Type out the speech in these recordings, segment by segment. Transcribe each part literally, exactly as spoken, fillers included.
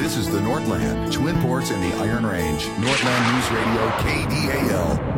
This is the Northland, Twin Ports and the Iron Range. Northland News Radio, K D A L.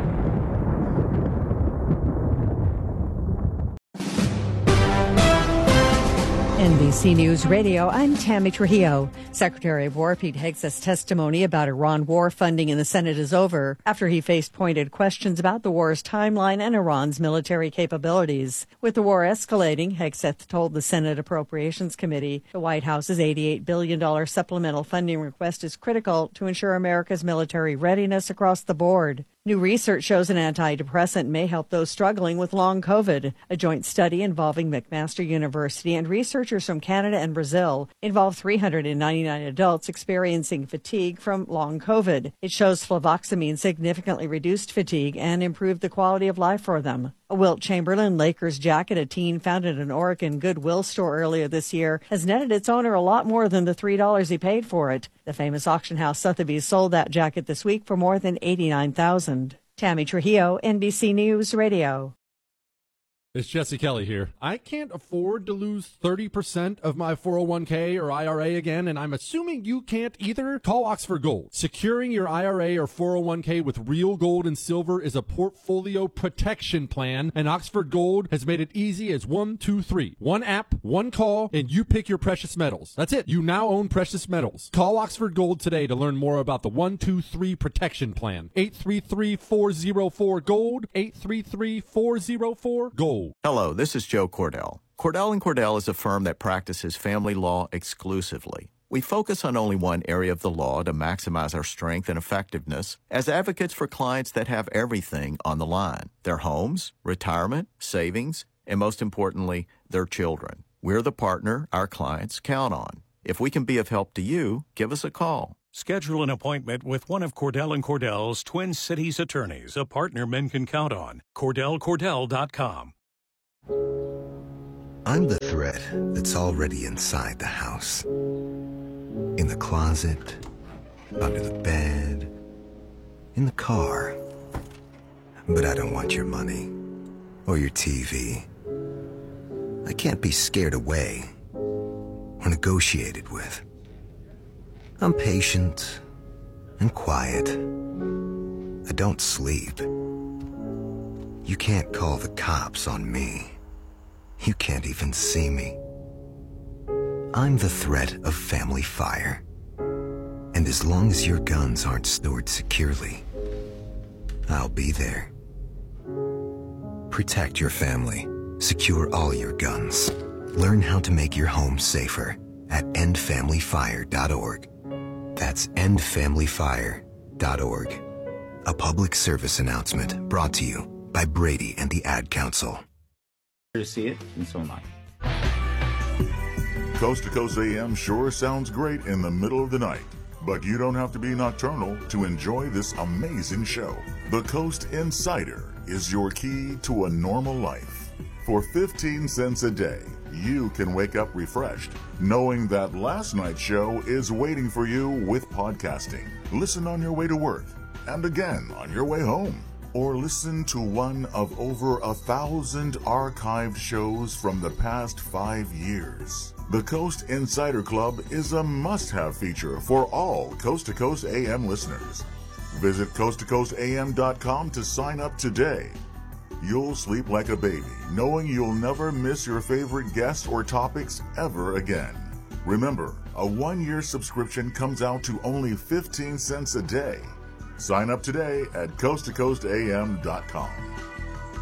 N B C News Radio, I'm Tammy Trujillo. Secretary of War Pete Hegseth's testimony about Iran war funding in the Senate is over after he faced pointed questions about the war's timeline and Iran's military capabilities. With the war escalating, Hegseth told the Senate Appropriations Committee the White House's eighty-eight billion dollars supplemental funding request is critical to ensure America's military readiness across the board. New research shows an antidepressant may help those struggling with long COVID. A joint study involving McMaster University and researchers from Canada and Brazil involved three hundred ninety-nine adults experiencing fatigue from long COVID. It shows fluvoxamine significantly reduced fatigue and improved the quality of life for them. A Wilt Chamberlain Lakers jacket a teen found at an Oregon Goodwill store earlier this year has netted its owner a lot more than the three dollars he paid for it. The famous auction house Sotheby's sold that jacket this week for more than eighty-nine thousand dollars. Tammy Trujillo, N B C News Radio. It's Jesse Kelly here. I can't afford to lose thirty percent of my four oh one k or I R A again, and I'm assuming you can't either. Call Oxford Gold. Securing your I R A or four oh one k with real gold and silver is a portfolio protection plan, and Oxford Gold has made it easy as one, two, three. One app, one call, and you pick your precious metals. That's it. You now own precious metals. Call Oxford Gold today to learn more about the one, two, three protection plan. eight three three, four oh four, GOLD, eight three three, four oh four, GOLD. Hello, this is Joe Cordell. Cordell and Cordell is a firm that practices family law exclusively. We focus on only one area of the law to maximize our strength and effectiveness as advocates for clients that have everything on the line: their homes, retirement, savings, and most importantly, their children. We're the partner our clients count on. If we can be of help to you, give us a call. Schedule an appointment with one of Cordell and Cordell's Twin Cities attorneys, a partner men can count on. Cordell Cordell dot com. I'm the threat that's already inside the house. In the closet, under the bed, in the car. But I don't want your money or your T V. I can't be scared away or negotiated with. I'm patient and quiet. I don't sleep. You can't call the cops on me. You can't even see me. I'm the threat of family fire. And as long as your guns aren't stored securely, I'll be there. Protect your family. Secure all your guns. Learn how to make your home safer at end family fire dot org. That's end family fire dot org. A public service announcement brought to you by Brady and the Ad Council. To see it, and so am I. Coast to Coast A M sure sounds great in the middle of the night, but you don't have to be nocturnal to enjoy this amazing show. The Coast Insider is your key to a normal life. For fifteen cents a day, you can wake up refreshed, knowing that last night's show is waiting for you with podcasting. Listen on your way to work, and again on your way home. Or listen to one of over a thousand archived shows from the past five years. The Coast Insider Club is a must-have feature for all Coast to Coast A M listeners. Visit coast to coast a m dot com to sign up today. You'll sleep like a baby, knowing you'll never miss your favorite guests or topics ever again. Remember, a one-year subscription comes out to only fifteen cents a day. Sign up today at coast to coast a m dot com.